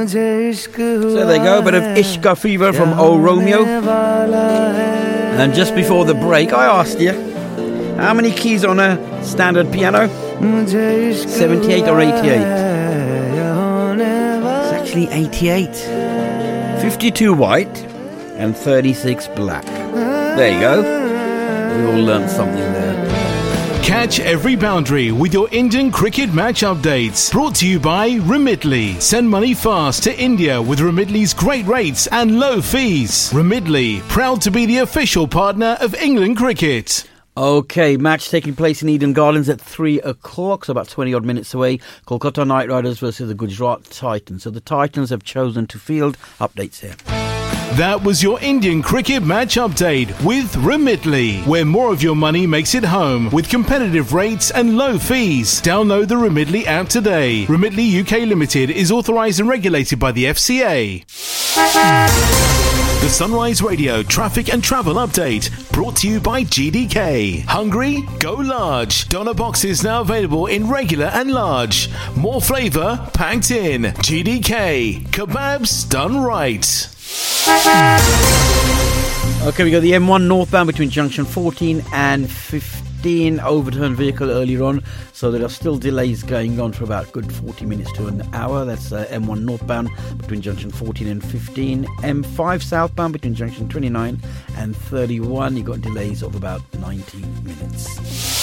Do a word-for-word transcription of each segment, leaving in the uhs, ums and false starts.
So there you go, a bit of Ishka Fever from Old Romeo. And just before the break, I asked you, how many keys on a standard piano? seventy-eight or eighty-eight? It's actually eighty-eight. fifty-two white and thirty-six black. There you go. We all learned something there. Catch every boundary with your Indian cricket match updates. Brought to you by Remitly. Send money fast to India with Remitly's great rates and low fees. Remitly, proud to be the official partner of England cricket. Okay, match taking place in Eden Gardens at three o'clock, so about twenty odd minutes away. Kolkata Knight Riders versus the Gujarat Titans. So the Titans have chosen to field. Updates here. That was your Indian cricket match update with Remitly, where more of your money makes it home with competitive rates and low fees. Download the Remitly app today. Remitly U K Limited is authorised and regulated by the F C A. The Sunrise Radio traffic and travel update brought to you by G D K. Hungry? Go large. Doner boxes now available in regular and large. More flavour packed in. G D K. Kebabs done right. Okay, we got the M one northbound between junction fourteen and fifteen. Overturned vehicle earlier on, so there are still delays going on for about good forty minutes to an hour. That's uh, M one northbound between junction fourteen and fifteen. M five southbound between junction twenty-nine and thirty-one. You got delays of about ninety minutes.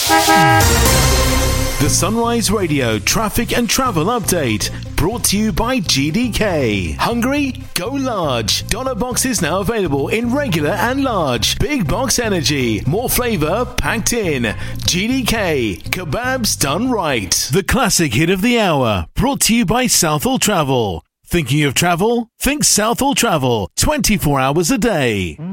The Sunrise Radio traffic and travel update brought to you by G D K. Hungry? Go large. Doner boxes now available in regular and large. Big box energy. More flavour packed in. G D K. Kebabs done right. The classic hit of the hour brought to you by Southall Travel. Thinking of travel? Think Southall Travel. twenty-four hours a day.